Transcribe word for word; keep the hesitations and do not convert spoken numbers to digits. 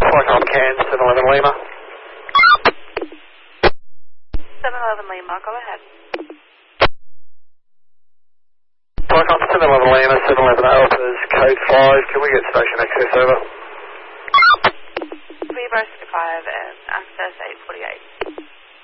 Qualcomm Cairns, seven eleven Lima. seven eleven Lima, go ahead. Qualcomm seven eleven Lima, seven eleven Alphas, code five. Can we get station access over? Vivo five and access eight forty-eight.